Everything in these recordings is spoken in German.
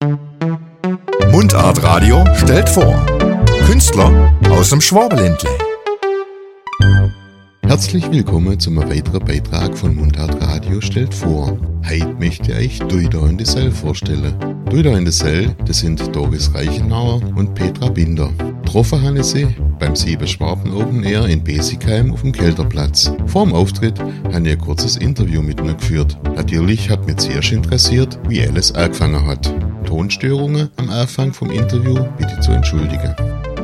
Mundart Radio stellt vor Künstler aus dem Schwabenländle. Herzlich willkommen zum weiteren Beitrag von Mundart Radio stellt vor. Heute möchte ich Duida und die Sell vorstellen. Duida und die Sell, das sind Doris Reichenauer und Petra Binder. Getroffen haben sie beim 7 Schwaben Open Air in Besigheim auf dem Kelterplatz. Vor dem Auftritt haben wir ein kurzes Interview mit ihnen geführt. Natürlich hat mich zuerst interessiert, wie alles angefangen hat. Tonstörungen am Anfang vom Interview bitte zu entschuldigen.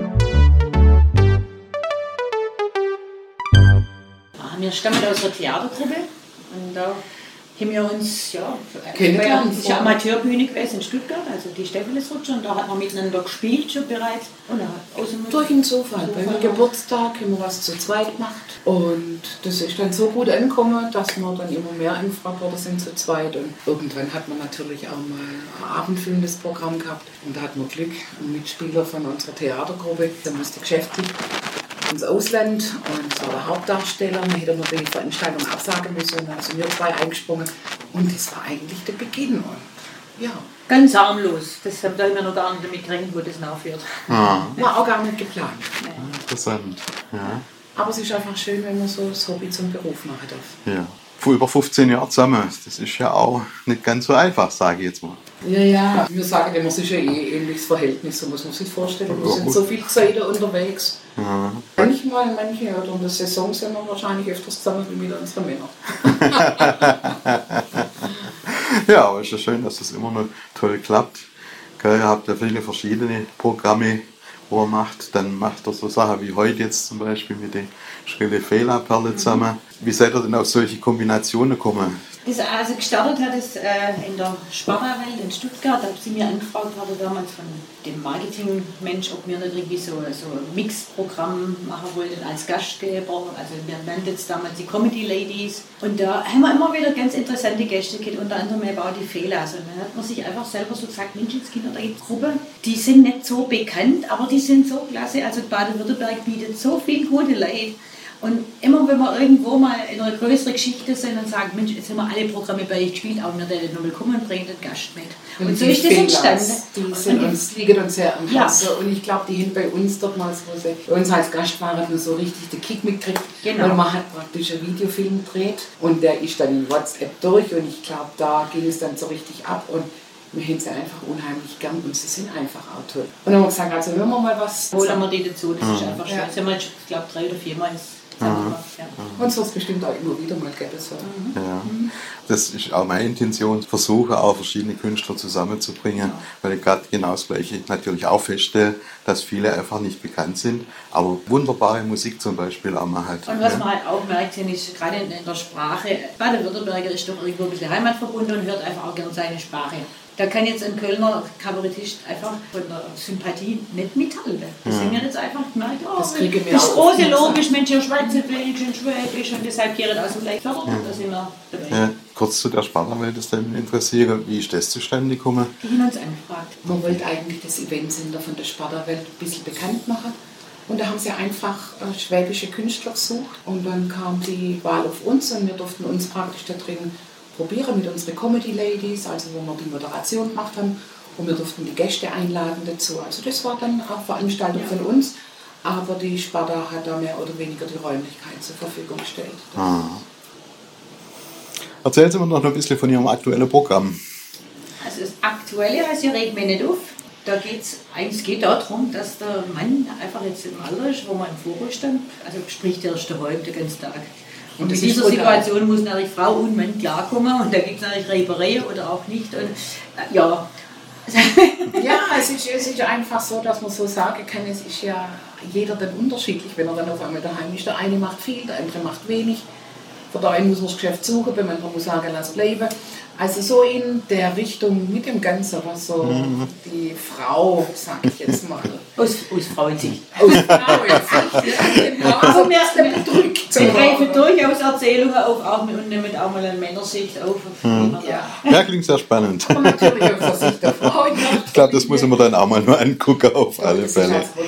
Wir stammen aus einer Theatergruppe und da haben wir uns kennengelernt. Das ist eine Amaturbühne gewesen in Stuttgart, also die Stephanesrutsche, und da hat man miteinander gespielt schon bereits. Und durch den Zufall. Bei meinem Geburtstag haben wir was zu zweit gemacht und das ist dann so gut angekommen, dass wir dann immer mehr angefragt worden sind zu zweit. Und irgendwann hat man natürlich auch mal ein abendfüllendes Programm gehabt und da hatten wir Glück, ein Mitspieler von unserer Theatergruppe, der musste geschäftlich ins Ausland und es war der Hauptdarsteller. Dann hätte man die Veranstaltung absagen müssen und dann sind wir zwei eingesprungen und das war eigentlich der Beginn. Und ja. Ganz harmlos, da haben wir noch gar nicht damit gerechnet, wo das nachführt. War auch gar nicht geplant. Nee. Interessant. Ja. Aber es ist einfach schön, wenn man so das Hobby zum Beruf machen darf. Ja. Vor über 15 Jahren zusammen. Das ist ja auch nicht ganz so einfach, sage ich jetzt mal. Ja. Wir sagen immer, es ist ein ähnliches Verhältnis, so muss man sich vorstellen. Wir sind so viele Zeiten unterwegs. Ja. Manche oder in der Saison sind wir wahrscheinlich öfters zusammen wie mit unseren Männern. Ja, aber es ist ja schön, dass das immer noch toll klappt. Ihr habt ja viele verschiedene Programme, wo er macht. Dann macht er so Sachen wie heute jetzt zum Beispiel mit den Schrille Fehlerperle zusammen. Wie seid ihr denn auf solche Kombinationen gekommen? Also gestartet hat es in der Sparerwelt in Stuttgart. Da haben sie mir angefragt, hatte damals von dem Marketingmensch, ob wir nicht irgendwie so ein Mixprogramm machen wollten als Gastgeber. Also wir nannten es damals die Comedy Ladies. Und da haben wir immer wieder ganz interessante Gäste gehabt, unter anderem eben auch die Fehler. Also dann hat man sich einfach selber so gesagt, Menschenskinder, da gibt es Gruppen, die sind nicht so bekannt, aber die sind so klasse. Also Baden-Württemberg bietet so viel gute Leute. Und immer wenn wir irgendwo mal in einer größeren Geschichte sind und sagen, Mensch, jetzt haben wir alle Programme bei euch gespielt, aber wir werden nochmal kommen und bringen den Gast mit. Und so ist das entstanden. Die liegen uns sehr am Herzen. Ja. Und ich glaube, die haben bei uns damals, wo sie bei uns als Gast waren, nur so richtig den Kick mitgekriegt. Genau. Und man hat praktisch einen Videofilm gedreht und der ist dann in WhatsApp durch und ich glaube, da ging es dann so richtig ab. Und wir haben sie einfach unheimlich gern und sie sind einfach auch toll. Und dann haben wir gesagt, also hören wir mal was. Holen wir die dazu, das ist einfach schön. Das haben wir jetzt, ich glaube, 3 oder 4 Mal gemacht. Ja. Und so wird es bestimmt auch immer wieder mal geben. So. Ja. Das ist auch meine Intention, versuche auch verschiedene Künstler zusammenzubringen, weil ich gerade genau das Gleiche natürlich auch feststelle, dass viele einfach nicht bekannt sind, aber wunderbare Musik zum Beispiel auch machen. Und was man halt auch merkt, ist gerade in der Sprache, Baden-Württemberger ist doch irgendwo ein bisschen heimatverbunden und hört einfach auch gerne seine Sprache. Da kann jetzt ein Kölner Kabarettist einfach von der Sympathie nicht mithalten. Das haben wir jetzt einfach gemerkt, das kriegen wir das auch große Logisch, Mensch, ihr Schweizerdeutsch und Schwäbisch und deshalb kehren aus dem gleichen Förder, da sind wir dabei. Ja, kurz zu der Sparerwelt, das dann interessiert, wie ist das zustande gekommen? Die haben uns angefragt. Man wollte eigentlich das Eventsender von der Sparerwelt ein bisschen bekannt machen. Und da haben sie einfach schwäbische Künstler gesucht und dann kam die Wahl auf uns und wir durften uns praktisch da drin probieren mit unseren Comedy Ladies, also wo wir die Moderation gemacht haben und wir durften die Gäste einladen dazu. Also das war dann auch Veranstaltung von uns, aber die Sparta hat da mehr oder weniger die Räumlichkeit zur Verfügung gestellt. Erzählen Sie mir noch ein bisschen von Ihrem aktuellen Programm. Also das Aktuelle heißt ja Reg mich nicht auf. Da geht darum, dass der Mann einfach jetzt im Alter ist, wo man im Vorruhestand, also spricht der erste Heum den ganzen Tag. Und in dieser Situation muss natürlich Frau und Mann klarkommen und da gibt es natürlich Reibereien oder auch nicht. Und, ja, es ist einfach so, dass man so sagen kann, es ist ja jeder dann unterschiedlich, wenn er dann auf einmal daheim ist. Der eine macht viel, der andere macht wenig. Von der einen muss man das Geschäft suchen, beim anderen muss sagen, lass bleiben. Also so in der Richtung mit dem Ganzen, was so die Frau, sag ich jetzt mal. Aus Frauensicht. Aus Frauensicht, ja, genau. Aber wir greifen durchaus Erzählungen auf und nehmen auch mal eine Männersicht auf. Ja, klingt sehr spannend. Aber natürlich aus der Sicht der Frau. Ich glaube, das muss man dann auch mal nur angucken, auf alle Fälle. Das ist also